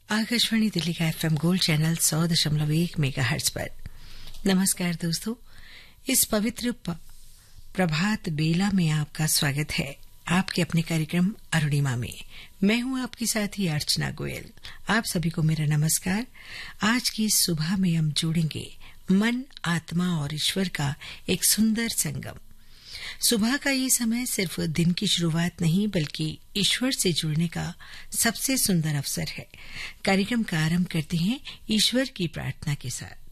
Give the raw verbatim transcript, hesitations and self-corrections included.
आकाशवाणी दिल्ली का FM gold channel सौ दशमलव एक मेगाहर्ट्ज पर। नमस्कार दोस्तों, इस पवित्र प... प्रभात बेला में आपका स्वागत है आपके अपने कार्यक्रम अरुणिमा में। मैं हूं आपकी साथी अर्चना गोयल। आप सभी को मेरा नमस्कार। आज की सुबह में हम जोड़ेंगे मन, आत्मा और ईश्वर का एक सुंदर संगम। सुबह का ये समय सिर्फ दिन की शुरुआत नहीं बल्कि ईश्वर से जुड़ने का सबसे सुंदर अवसर है। कार्यक्रम का आरंभ करते हैं ईश्वर की प्रार्थना के साथ।